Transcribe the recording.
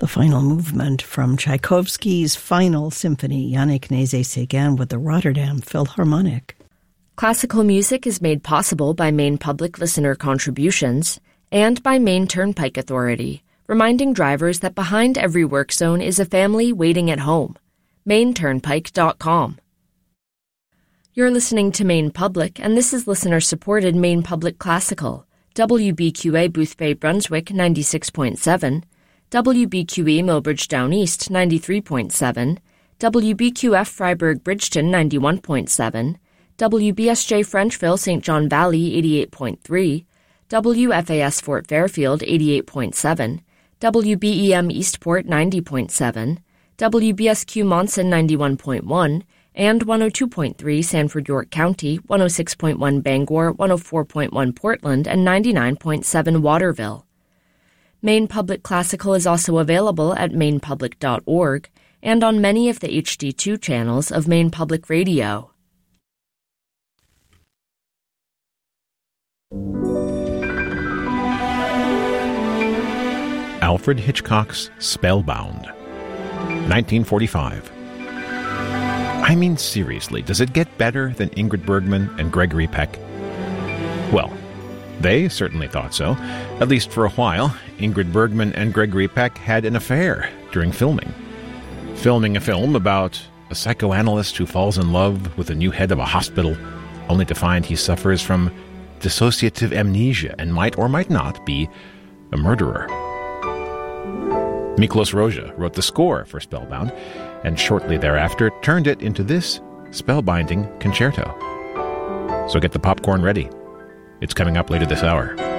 The final movement from Tchaikovsky's Final Symphony, Yannick Nézet-Séguin with the Rotterdam Philharmonic. Classical music is made possible by Maine Public listener contributions and by Maine Turnpike Authority, reminding drivers that behind every work zone is a family waiting at home. MaineTurnpike.com. You're listening to Maine Public, and this is listener-supported Maine Public Classical. WBQA Boothbay Brunswick 96.7, WBQE Millbridge Down East 93.7, WBQF Freiburg Bridgeton 91.7, WBSJ Frenchville St. John Valley 88.3, WFAS Fort Fairfield 88.7, WBEM Eastport 90.7, WBSQ Monson 91.1, and 102.3 Sanford York County, 106.1 Bangor, 104.1 Portland, and 99.7 Waterville. Maine Public Classical is also available at mainepublic.org and on many of the HD2 channels of Maine Public Radio. Alfred Hitchcock's Spellbound, 1945. I mean, seriously, does it get better than Ingrid Bergman and Gregory Peck? Well, they certainly thought so. At least for a while, Ingrid Bergman and Gregory Peck had an affair during filming. Filming a film about a psychoanalyst who falls in love with the new head of a hospital, only to find he suffers from dissociative amnesia and might or might not be a murderer. Miklos Rozsa wrote the score for Spellbound, and shortly thereafter turned it into this spellbinding concerto. So get the popcorn ready. It's coming up later this hour.